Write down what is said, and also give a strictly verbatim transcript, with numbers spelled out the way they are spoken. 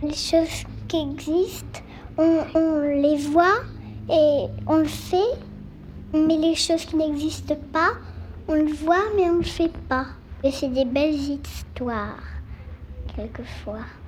Les choses qui existent, on, on les voit et on le fait, mais les choses qui n'existent pas, on le voit mais on ne le fait pas. Et c'est des belles histoires, quelquefois.